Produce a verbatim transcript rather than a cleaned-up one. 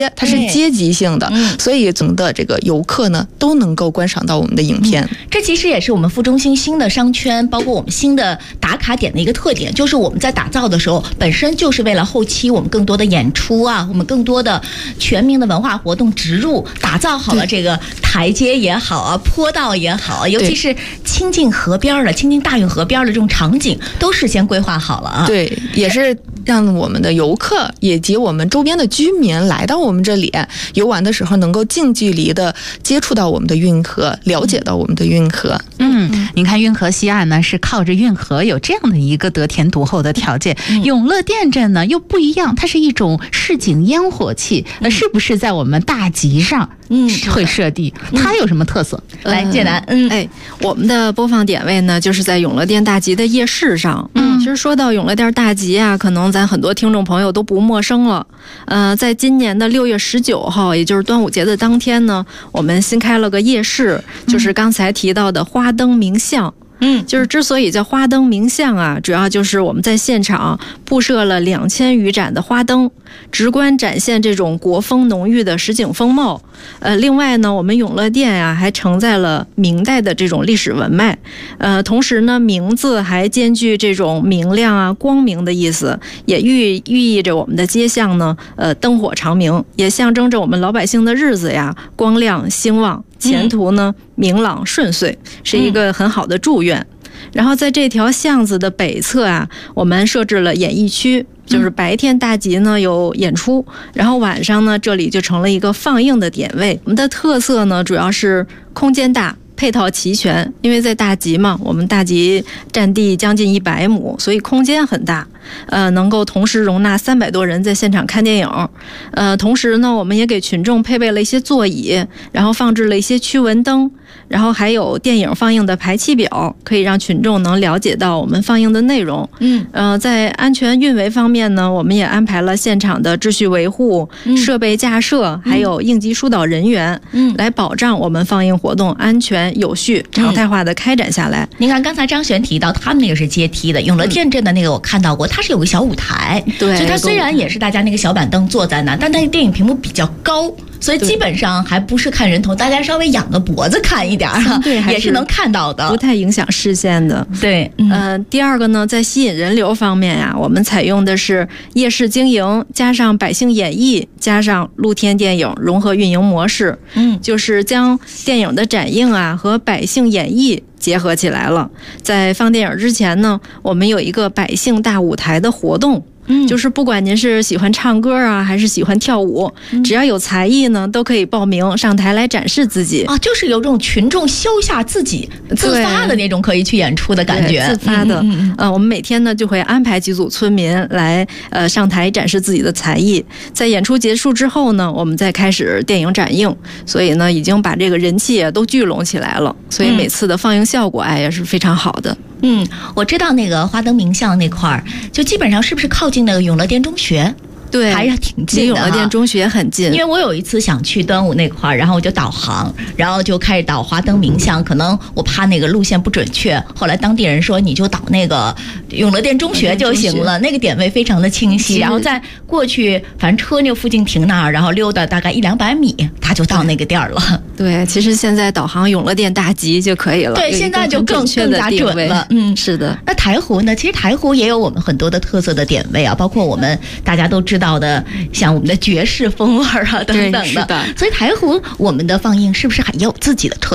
它是阶级性的，嗯、所以总的这个游客呢都能够观赏到我们的影片。 嗯、这其实也是我们副中心新的商圈，包括我们新的打卡点的一个特点，就是我们在打造的时候，本身就是为了后期我们更多的演出啊，我们更多的全民的文化活动植入，打造好了这个台阶也好啊，坡道也好，尤其是亲近河边的、亲近大运河边的这种场景，都事先规划好了啊。 对，也是让我们的游客以及我们周边的居民来到我们这里游玩的时候，能够近距离的接触到我们的运河，了解到我们的运河。 嗯，您看运河西岸呢是靠着运河，有这样的一个得天独厚的条件。嗯、永乐店镇呢又不一样，它是一种市井烟火气，那、嗯、是不是在我们大集上嗯会设定？嗯、它有什么特色？ 嗯、来，建南，嗯， 哎，我们的播放点位呢就是在永乐店大集的夜市上。嗯，其实说到永乐店大集啊，可能咱很多听众朋友都不陌生了。呃，在今年的六月十九号，也就是端午节的当天呢，我们新开了个夜市，就是刚才提到的花灯明巷。嗯，就是之所以叫花灯明巷啊，主要就是我们在现场布设了两千余盏的花灯，直观展现这种国风浓郁的实景风貌。呃，另外呢，我们永乐店啊还承载了明代的这种历史文脉，呃，同时呢，名字还兼具这种明亮啊、光明的意思，也寓寓意着我们的街巷呢，呃，灯火长明，也象征着我们老百姓的日子呀光亮兴旺。前途呢明朗顺遂，是一个很好的祝愿。然后在这条巷子的北侧啊，我们设置了演艺区，就是白天大集呢有演出，然后晚上呢这里就成了一个放映的点位。我们的特色呢主要是空间大，配套齐全，因为在大集嘛，我们大集占地将近一百亩，所以空间很大，呃，能够同时容纳三百多人在现场看电影。呃，同时呢，我们也给群众配备了一些座椅，然后放置了一些驱蚊灯，然后还有电影放映的排期表，可以让群众能了解到我们放映的内容。嗯，呃，在安全运维方面呢，我们也安排了现场的秩序维护、嗯、设备架设，还有应急疏导人员，嗯，来保障我们放映活动安全有序、常态化的开展下来。 嗯、您看，刚才张璇提到他们那个是阶梯的，永乐店镇的那个我看到过，它是有个小舞台，对，所以它虽然也是大家那个小板凳坐在那，但它的电影屏幕比较高。所以基本上还不是看人头，大家稍微仰个脖子看一点儿，对，也是能看到的， 不太影响视线的。 对， 嗯、呃，第二个呢，在吸引人流方面呀、啊，我们采用的是夜市经营加上百姓演绎加上露天电影融合运营模式，嗯，就是将电影的展映啊和百姓演绎结合起来了。在放电影之前呢，我们有一个百姓大舞台的活动。嗯，就是不管您是喜欢唱歌啊，还是喜欢跳舞，嗯、只要有才艺呢，都可以报名上台来展示自己啊，就是有这种群众消下自己自发的那种可以去演出的感觉， 自发的。嗯嗯呃，我们每天呢就会安排几组村民来呃上台展示自己的才艺，在演出结束之后呢，我们再开始电影展映，所以呢已经把这个人气都聚拢起来了，所以每次的放映效果哎也是非常好的。 嗯，我知道那个花灯明巷那块儿，就基本上是不是靠近那个永乐店中学？ 对， 还是挺近的，离永乐店中学很近。 因为我有一次想去端午那块儿，然后我就导航，然后就开始导花灯明巷，可能我怕那个路线不准确，后来当地人说你就导那个永乐店中学就行了，那个点位非常的清晰，然后再过去，反正车就附近停那儿，然后溜达大概一两百米，他就到那个地儿了。 对，其实现在导航永乐店大集就可以了。 对，现在就更更加准了。嗯， 是的。 那台湖呢？其实台湖也有我们很多的特色的点位啊，包括我们大家都知道的，像我们的爵士风味啊等等的。所以台湖我们的放映是不是还有自己的特